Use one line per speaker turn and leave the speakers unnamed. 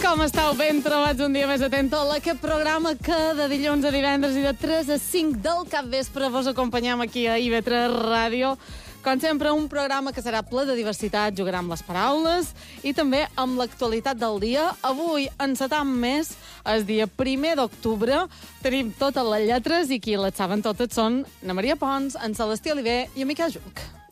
Com estàu? Ben trobats un dia més atento a aquest programa que de dilluns a divendres i de 3 a 5 del capvespre vos acompanyam aquí a IB3 Ràdio. Com sempre, un programa que serà ple de diversitat, jugarà amb les paraules i també amb l'actualitat del dia. Avui encetam més, el dia 1 d'octubre. Tenim totes les lletres i qui les saben totes són na Maria Pons, en Celestí Oliver i en Miquel Junc.